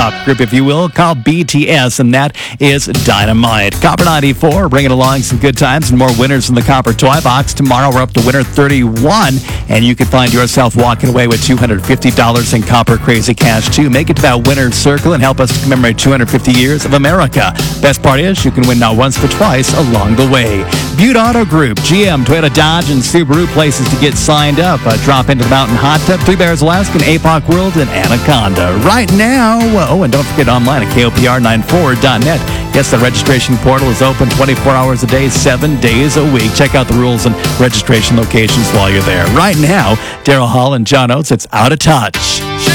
group, if you will, called BTS, and that is Dynamite. Copper 94, bringing along some good times and more winners in the Copper Toy Box. Tomorrow, we're up to winner 31, and you can find yourself walking away with $250 in Copper Crazy Cash, too. Make it to that winner's circle and help us to commemorate 250 years of America. Best part is, you can win not once but twice along the way. Butte Auto Group, GM, Toyota, Dodge, and Subaru, places to get signed up. Drop into the Mountain Hot Tub, Three Bears, Alaskan, APOC World, and Anaconda. Right now, oh, and don't forget online at KOPR94.net. Yes, the registration portal is open 24 hours a day, 7 days a week. Check out the rules and registration locations while you're there. Right now, Daryl Hall and John Oates, it's Out of Touch.